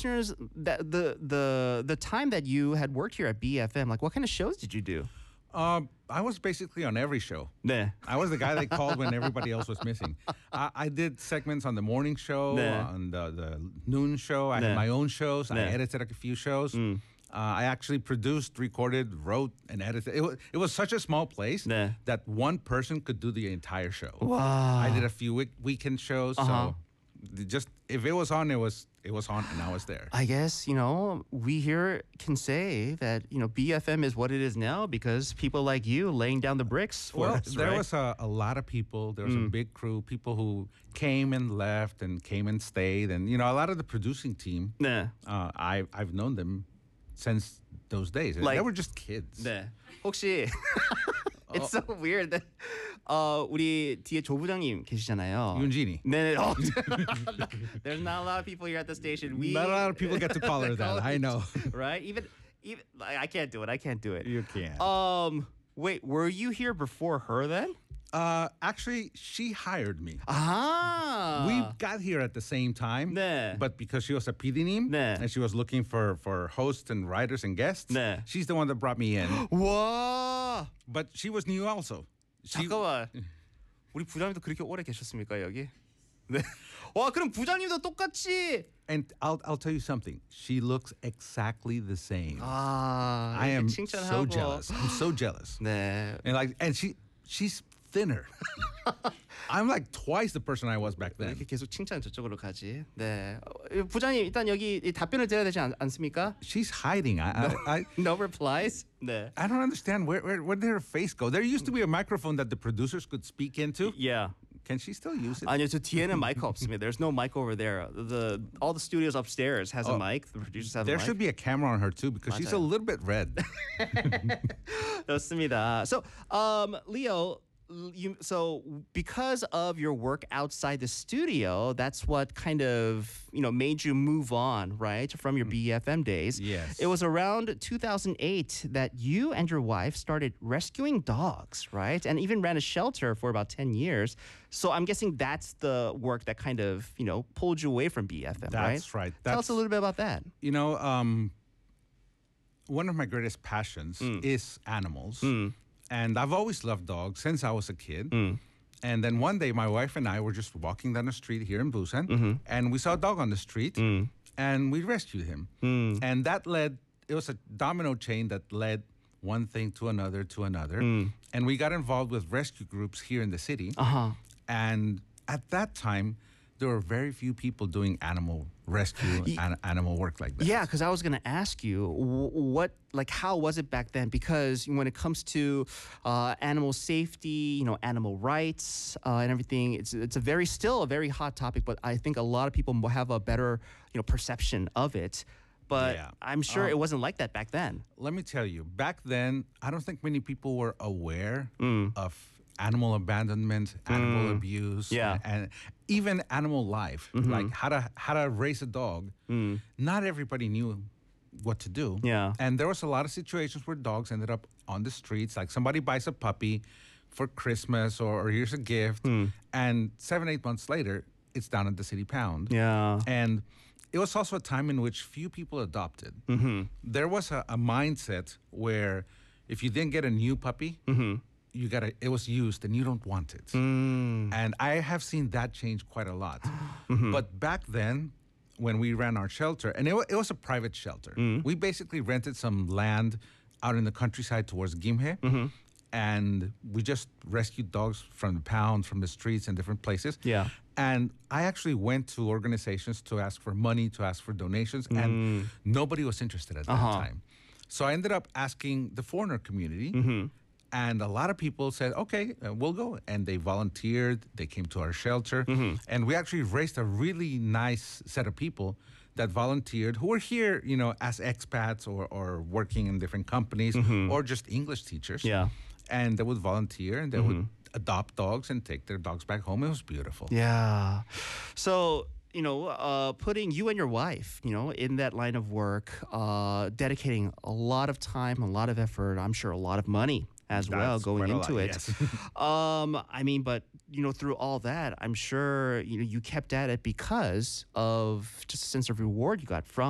listeners that the time that you had worked here at BFM, like what kind of shows did you do? I was basically on every show. 네. I was the guy they called when everybody else was missing. I did segments on the morning show, 네. on the noon show. I 네. had my own shows. I 네. edited a few shows. I actually produced, recorded, wrote, and edited. It was such a small place 네. that one person could do the entire show. Wow. I did a few weekend shows, so just if it was on, it was on, and I was there. I guess, we here can say that, BFM is what it is now because people like you laying down the bricks for us, there right? was a lot of people. There was a big crew, people who came and left and came and stayed. And, a lot of the producing team, 네. I've known them since those days. And Like- they were just kids. 네. 혹시 It's so weird that 우리 뒤에 조부장님 계시잖아요. 윤진이. 네. There's not a lot of people here at the station. Not a lot of people get to call her that. I know. Right? Even I can't do it. You can't. Wait, were you here before her then? Actually, she hired me. Ah. We got here at the same time, 네. but because she was a PD님 네. and she was looking for hosts and writers and guests, 네. she's the one that brought me in. 와. But she was new also. 잠깐만. 우리 부장님도 그렇게 오래 계셨습니까, 여기? 네. 와, 그럼 부장님도 똑같이 And I'll tell you something. She looks exactly the same. 아, I am 칭찬하고. so jealous. I'm so jealous. 네. And she's thinner. I'm like twice the person I was back then. 이렇게 계속 칭찬 저쪽으로 가지. 네. 부장님 일단 여기 답변을 드려야 되지 않습니까? She's hiding. I No replies. 네. I don't understand where did her face go? There used to be a microphone that the producers could speak into. Yeah. Can she still use it? 아니요, 저 뒤에는 마이크 없습니다. There's no mic over there. All the studios upstairs has a mic. The producers have There a mic. should be a camera on her too because she's a 맞아요. little bit red. 좋습니다. So, Leo, so because of your work outside the studio, that's what kind of made you move on, right, from your BFM days. Yes. It was around 2008 that you and your wife started rescuing dogs, right, and even ran a shelter for about 10 years. So I'm guessing that's the work that kind of pulled you away from BFM, right? That's right. Tell us a little bit about that. One of my greatest passions is animals. And I've always loved dogs since I was a kid. And then one day, my wife and I were just walking down the street here in Busan, and we saw a dog on the street, and we rescued him. And that it was a domino chain that led one thing to another to another. And we got involved with rescue groups here in the city. And at that time, there were very few people doing animal rescue and animal work like that. Yeah, because I was going to ask you how was it back then? Because when it comes to animal safety, animal rights and everything, it's still a very hot topic. But I think a lot of people have a better perception of it. But Yeah. I'm sure it wasn't like that back then. Let me tell you, back then, I don't think many people were aware of animal abandonment, animal abuse, Yeah. and even animal life, like how to raise a dog. Not everybody knew what to do. Yeah. And there was a lot of situations where dogs ended up on the streets, like somebody buys a puppy for Christmas or here's a gift, and 7-8 months later, it's down at the city pound. Yeah. And it was also a time in which few people adopted. There was a mindset where if you didn't get a new puppy, it was used and you don't want it. And I have seen that change quite a lot. But back then, when we ran our shelter, and it was a private shelter, we basically rented some land out in the countryside towards Gimhae. And we just rescued dogs from the pound, from the streets and different places. Yeah. And I actually went to organizations to ask for money, to ask for donations, and nobody was interested at that time. So I ended up asking the foreigner community, and a lot of people said, okay, we'll go. And they volunteered, they came to our shelter, and we actually raised a really nice set of people that volunteered who were here, as expats or working in different companies or just English teachers. Yeah. And they would volunteer and they would adopt dogs and take their dogs back home. It was beautiful. Yeah. So, putting you and your wife, in that line of work, dedicating a lot of time, a lot of effort, I'm sure a lot of money as well That's going quite a into lot, it. yes. But through all that, I'm sure you kept at it because of just a sense of reward you got from